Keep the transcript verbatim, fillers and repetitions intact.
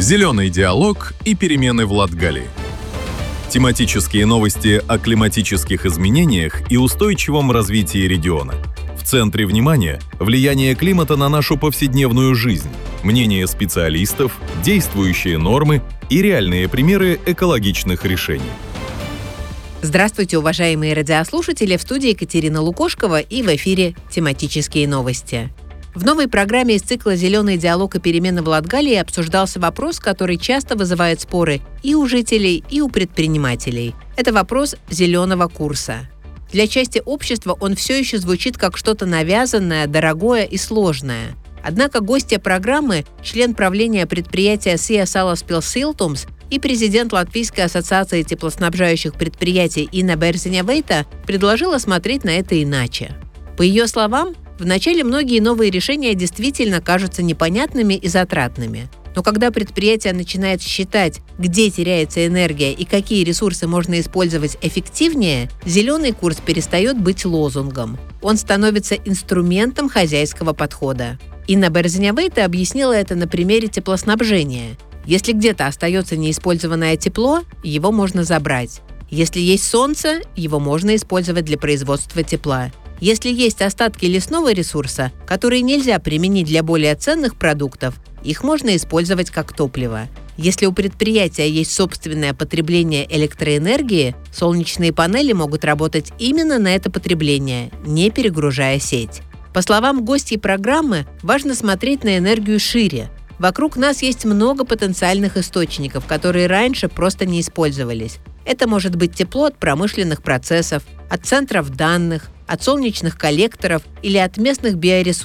Зеленый диалог и перемены в Латгалии. Тематические новости о климатических изменениях и устойчивом развитии региона. В центре внимания – влияние климата на нашу повседневную жизнь, мнения специалистов, действующие нормы и реальные примеры экологичных решений. Здравствуйте, уважаемые радиослушатели! В студии Екатерина Лукошкова и в эфире «Тематические новости». В новой программе из цикла «Зеленый диалог и перемены в Латгалии» обсуждался вопрос, который часто вызывает споры и у жителей, и у предпринимателей. Это вопрос зеленого курса. Для части общества он все еще звучит как что-то навязанное, дорогое и сложное. Однако гостья программы, член правления предприятия Sija Salaspils Siltums и президент Латвийской ассоциации теплоснабжающих предприятий Инна Берзиņa-Veita предложила смотреть на это иначе. По ее словам, вначале многие новые решения действительно кажутся непонятными и затратными. Но когда предприятие начинает считать, где теряется энергия и какие ресурсы можно использовать эффективнее, зеленый курс перестает быть лозунгом. Он становится инструментом хозяйского подхода. Инна Берзиņa-Veita объяснила это на примере теплоснабжения. Если где-то остается неиспользованное тепло, его можно забрать. Если есть солнце, его можно использовать для производства тепла. Если есть остатки лесного ресурса, которые нельзя применить для более ценных продуктов, их можно использовать как топливо. Если у предприятия есть собственное потребление электроэнергии, солнечные панели могут работать именно на это потребление, не перегружая сеть. По словам гостей программы, важно смотреть на энергию шире. Вокруг нас есть много потенциальных источников, которые раньше просто не использовались. Это может быть тепло от промышленных процессов, от центров данных, от солнечных коллекторов или от местных биоресурсов.